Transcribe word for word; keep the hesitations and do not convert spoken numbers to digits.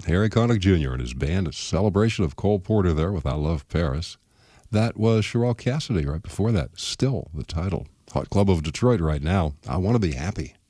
Harry Connick Junior and his band, a celebration of Cole Porter there with I Love Paris. That was Sherelle Cassidy right before that. Still the title. Hot Club of Detroit right now. I Want to Be Happy.